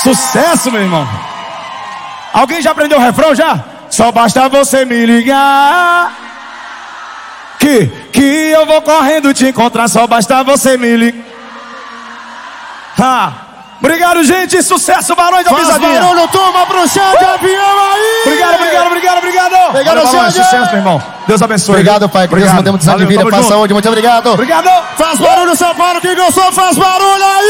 Sucesso, meu irmão. Alguém já aprendeu o refrão já? Só basta você me ligar que eu vou correndo te encontrar. Só basta você me ligar. Obrigado, gente. Sucesso, Barões da Pisadinha. Faz barulho, turma, pro chão de avião aí. Obrigado, Xande. sucesso, meu irmão. Deus abençoe. Obrigado, pai. Que Deus mantém muitos anos de vida. Paz, saúde. Muito obrigado. Obrigado. Faz barulho, São Paulo. Quem gostou, faz barulho aí.